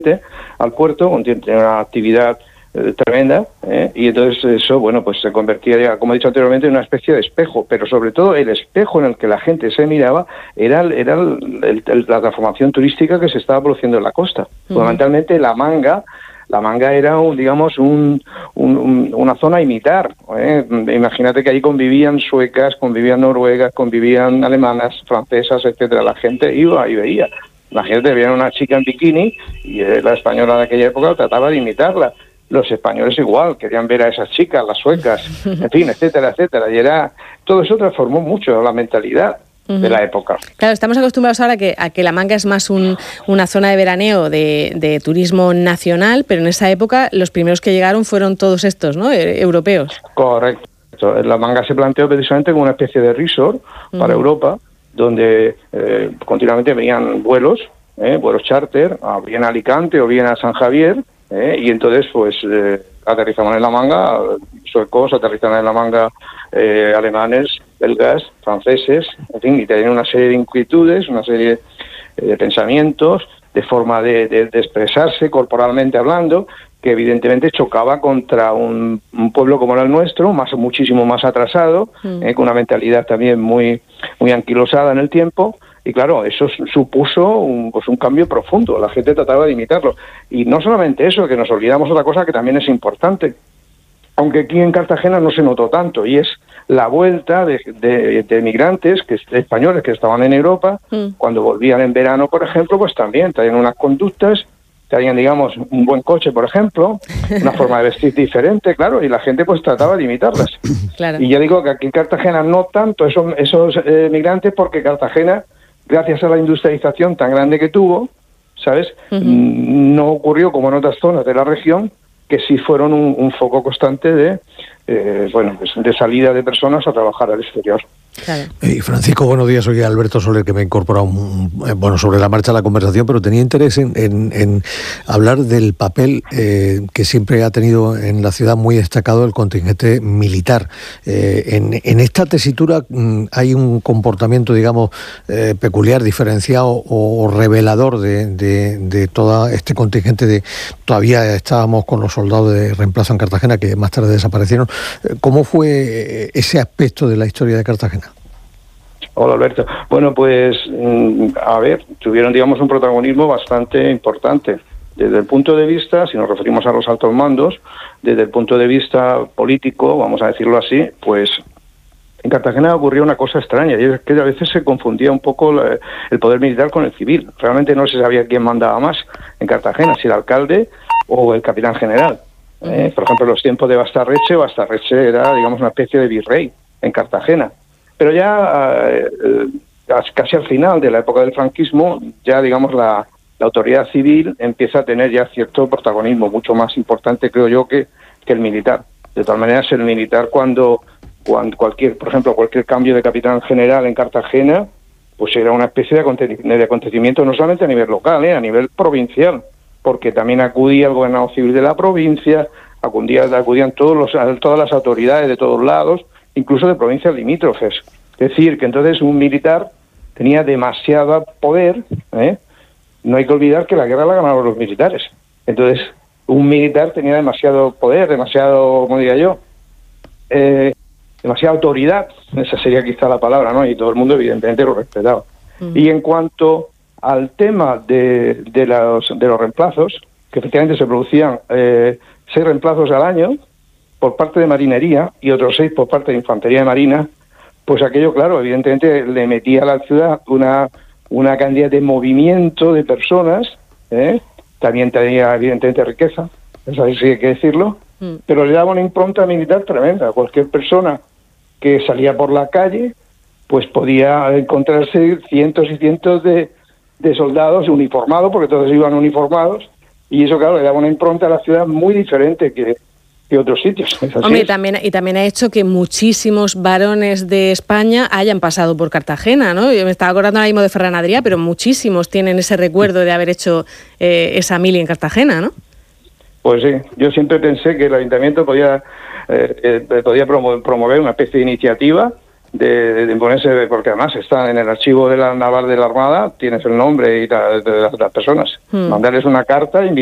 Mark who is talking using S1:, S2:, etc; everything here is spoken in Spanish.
S1: al puerto, tiene una actividad tremenda, y entonces eso, bueno, pues se convertía, como he dicho anteriormente, en una especie de espejo, pero sobre todo el espejo en el que la gente se miraba era la transformación turística que se estaba produciendo en la costa. Fundamentalmente la manga era, una zona a imitar. Imagínate que allí convivían suecas, convivían noruegas, convivían alemanas, francesas, etcétera. La gente iba y veía. Imagínate, veían una chica en bikini y la española de aquella época trataba de imitarla. Los españoles igual, querían ver a esas chicas, las suecas, en fin, etcétera, etcétera. Y todo eso transformó mucho la mentalidad de la época.
S2: Claro, estamos acostumbrados ahora a que la Manga es más una zona de veraneo de turismo nacional, pero en esa época los primeros que llegaron fueron todos estos, ¿no? Europeos.
S1: Correcto. La Manga se planteó precisamente como una especie de resort para Europa, donde continuamente venían vuelos charter, bien a Alicante o bien a San Javier, y entonces pues aterrizaban en la Manga, suecos aterrizaban en la Manga, alemanes, belgas, franceses, en fin, y tenían una serie de inquietudes, una serie de pensamientos, de forma de expresarse corporalmente hablando, que evidentemente chocaba contra un pueblo como era el nuestro, muchísimo más atrasado, con una mentalidad también muy, muy anquilosada en el tiempo. Y claro, eso supuso un cambio profundo. La gente trataba de imitarlo. Y no solamente eso, que nos olvidamos otra cosa que también es importante, aunque aquí en Cartagena no se notó tanto, y es la vuelta de emigrantes españoles que estaban en Europa. Cuando volvían en verano, por ejemplo, pues también traían unas conductas, traían, digamos, un buen coche, por ejemplo, una forma de vestir diferente, claro, y la gente pues trataba de imitarlas.
S2: Claro.
S1: Y ya digo que aquí en Cartagena no tanto esos migrantes, porque Cartagena, gracias a la industrialización tan grande que tuvo, ¿sabes? No ocurrió como en otras zonas de la región, que sí fueron un foco constante de salida de personas a trabajar al exterior.
S2: Claro.
S3: Francisco, buenos días. Soy Alberto Soler, que me he incorporado sobre la marcha a la conversación, pero tenía interés en hablar del papel que siempre ha tenido en la ciudad muy destacado el contingente militar. En esta tesitura hay un comportamiento, digamos, peculiar, diferenciado o revelador de todo este contingente. Todavía estábamos con los soldados de reemplazo en Cartagena, que más tarde desaparecieron. ¿Cómo fue ese aspecto de la historia de Cartagena?
S1: Hola, Alberto. Bueno, pues, tuvieron, digamos, un protagonismo bastante importante. Desde el punto de vista, si nos referimos a los altos mandos, desde el punto de vista político, vamos a decirlo así, pues en Cartagena ocurrió una cosa extraña, y es que a veces se confundía un poco el poder militar con el civil. Realmente no se sabía quién mandaba más en Cartagena, si el alcalde o el capitán general. Por ejemplo, en los tiempos de Bastarreche era, digamos, una especie de virrey en Cartagena. Pero ya casi al final de la época del franquismo, ya, digamos, la autoridad civil empieza a tener ya cierto protagonismo, mucho más importante, creo yo, que el militar. De todas maneras, el militar cuando cualquier cambio de capitán general en Cartagena, pues era una especie de acontecimiento no solamente a nivel local, a nivel provincial, porque también acudía el gobernador civil de la provincia, acudían todas las autoridades de todos lados, incluso de provincias limítrofes. Es decir, que entonces un militar tenía demasiado poder. No hay que olvidar que la guerra la ganaron los militares. Entonces, un militar tenía demasiado poder, demasiada autoridad, esa sería quizá la palabra, ¿no? Y todo el mundo evidentemente lo respetaba. Y en cuanto al tema de los reemplazos, que efectivamente se producían 6 reemplazos al año por parte de marinería y otros 6 por parte de infantería de marina, pues aquello, claro, evidentemente le metía a la ciudad una cantidad de movimiento de personas, también tenía evidentemente riqueza, eso sí hay que decirlo, pero le daba una impronta militar tremenda. Cualquier persona que salía por la calle, pues podía encontrarse cientos y cientos de soldados uniformados, porque todos iban uniformados, y eso, claro, le daba una impronta a la ciudad muy diferente que otros sitios.
S2: Hombre, también ha hecho que muchísimos varones de España hayan pasado por Cartagena, ¿no? Yo me estaba acordando ahora mismo de Ferran Adrià, pero muchísimos tienen ese recuerdo de haber hecho esa mili en Cartagena, ¿no?
S1: Pues sí, yo siempre pensé que el ayuntamiento podía promover una especie de iniciativa de ponerse, porque además está en el archivo de la naval de la Armada, tienes el nombre y de las personas. Mandarles una carta